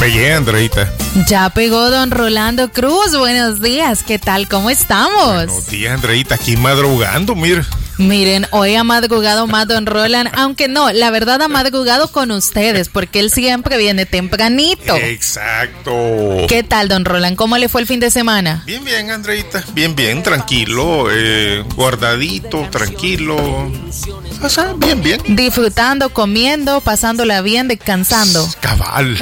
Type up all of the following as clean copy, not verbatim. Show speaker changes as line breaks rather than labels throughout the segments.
Pegué, Andreita.
Ya pegó don Rolando Cruz. Buenos días, ¿qué tal? ¿Cómo estamos?
Buenos días, Andreita, aquí madrugando, mira.
Miren, hoy ha madrugado más don Roland, aunque no, la verdad ha madrugado con ustedes, porque él siempre viene tempranito.
Exacto.
¿Qué tal, don Roland? ¿Cómo le fue el fin de semana?
Bien, bien, Andreita. Bien, tranquilo, guardadito, tranquilo. O sea, bien.
Disfrutando, comiendo, pasándola bien, descansando.
Cabal.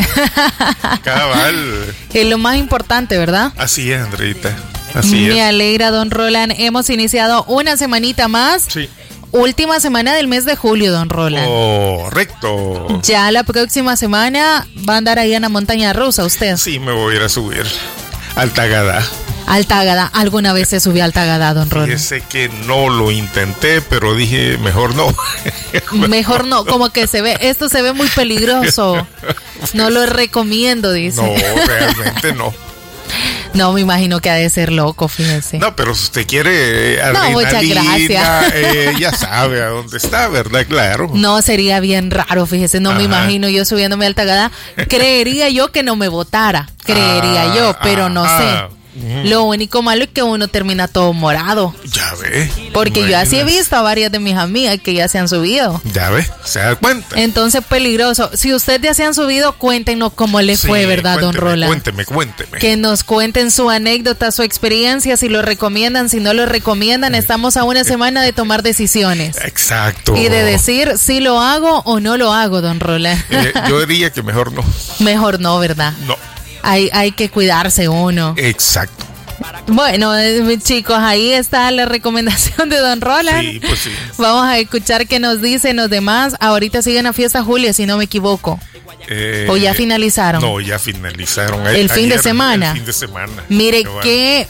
Es lo más importante, ¿verdad?
Así es, Andreita. Así es.
Me alegra, don Roland. Hemos iniciado una semanita más.
Sí.
Última semana del mes de julio, don Roland.
Correcto.
Ya la próxima semana va a andar ahí en la montaña rusa usted.
Sí, me voy a ir a subir al Tagadá.
Al Tagadá. ¿Alguna vez se subió al Tagadá, don Roland?
Fíjese que no lo intenté, pero dije, mejor no.
Mejor no, como que esto se ve muy peligroso. No lo recomiendo, dice.
No, realmente no.
No, me imagino que ha de ser loco, fíjese.
No, pero si usted quiere adrenalina,
no, muchas gracias.
Ya sabe a dónde está, ¿verdad? Claro.
No, sería bien raro, fíjese. No me imagino yo subiéndome al Tagadá. Creería yo que no me botara. Creería yo, pero no sé. Lo único malo es que uno termina todo morado.
Ya ve.
Porque yo así he visto a varias de mis amigas que ya se han subido.
Ya ve, se da cuenta.
Entonces, peligroso. Si ustedes ya se han subido, cuéntenos cómo le fue, ¿verdad, don Roland?
Cuénteme.
Que nos cuenten su anécdota, su experiencia, si lo recomiendan, si no lo recomiendan. Estamos a una semana de tomar decisiones.
Exacto.
Y de decir si lo hago o no lo hago, don Roland.
Yo diría que mejor no.
Mejor no, ¿verdad?
No.
Hay que cuidarse uno.
Exacto.
Bueno, chicos, ahí está la recomendación de don Roland.
Sí, pues sí.
Vamos a escuchar qué nos dicen los demás. Ahorita siguen a Fiesta Julia, si no me equivoco. ¿O ya finalizaron?
No, ya finalizaron.
El fin de semana.
El fin de semana.
Mire, qué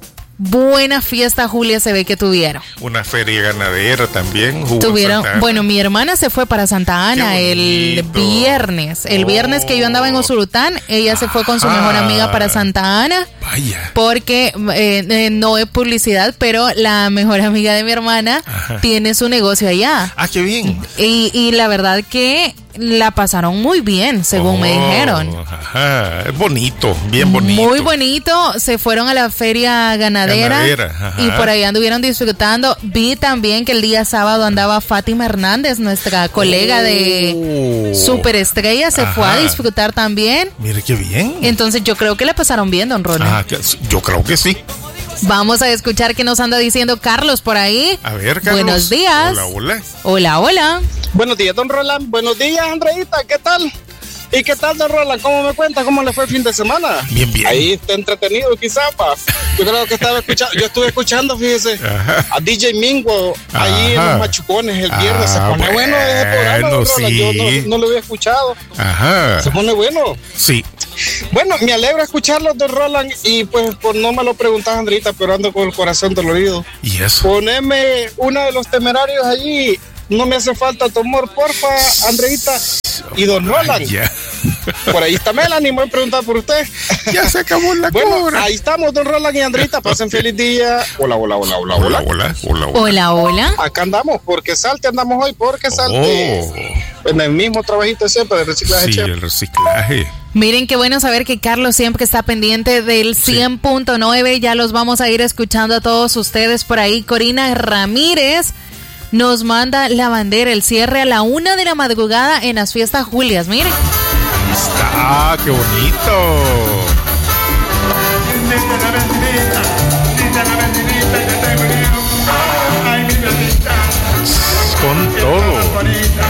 buena Fiesta Julia se ve que tuvieron.
Una feria ganadera también.
Tuvieron, bueno, mi hermana se fue para Santa Ana el viernes. El viernes que yo andaba en Usulután, ella se fue con su mejor amiga para Santa Ana.
Vaya.
Porque no es publicidad, pero la mejor amiga de mi hermana tiene su negocio allá.
Ah, qué bien.
Y la verdad que la pasaron muy bien, según me dijeron.
Es bonito, bien bonito.
Muy bonito. Se fueron a la feria ganadera. Y por ahí anduvieron disfrutando. Vi también que el día sábado andaba Fátima Hernández, nuestra colega de Superestrella. Se fue a disfrutar también.
Mire qué bien.
Entonces yo creo que la pasaron bien, don Roland.
Yo creo que sí.
Vamos a escuchar qué nos anda diciendo Carlos por ahí.
A ver, Carlos.
Buenos días. Hola.
Buenos días, don Roland. Buenos días, Andreita. ¿Qué tal? ¿Y qué tal, don Roland? ¿Cómo me cuenta? ¿Cómo le fue el fin de semana?
Bien.
Ahí está entretenido, quizás, pa. Yo creo que estuve escuchando, fíjese, a DJ Mingo ahí en los Machucones el viernes. Se pone bueno ese programa, don Roland.
Sí.
Yo no lo había escuchado. Se pone bueno.
Sí.
Bueno, me alegra escucharlo, don Roland. Y pues no me lo preguntas, Andreita, pero ando con el corazón dolorido.
¿Y eso?
Poneme una de los Temerarios allí. No me hace falta tu amor, porfa, Andreita. Y don Roland. Por ahí está Melanie, me voy a preguntar por usted.
Ya se acabó la cobra.
Ahí estamos, don Roland y Andreita. Pasen feliz día. Hola.
Hola.
Acá andamos, porque salte andamos hoy, porque salte. En el mismo trabajito siempre de reciclaje.
Sí, el reciclaje.
Miren qué bueno saber que Carlos siempre está pendiente del 100.9. Ya los vamos a ir escuchando a todos ustedes por ahí. Corina Ramírez nos manda la bandera, el cierre a la 1 de la madrugada en las Fiestas Julias. Miren.
Está, qué bonito. Con todo.